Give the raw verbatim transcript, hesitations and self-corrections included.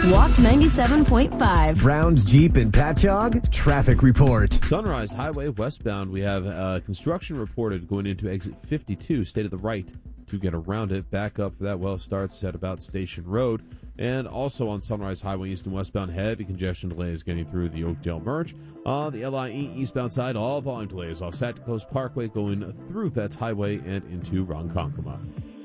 Walk ninety-seven point five. Brown's Jeep and Patchogue traffic report. Sunrise Highway westbound, we have uh, construction reported going into exit fifty-two, stay to the right to get around it. Back up for that well starts at about Station Road. And also on Sunrise Highway east and westbound, heavy congestion delays getting through the Oakdale Merge. On the L I E eastbound side, all volume delays off Santa Claus Parkway going through Vets Highway and into Ronkonkoma.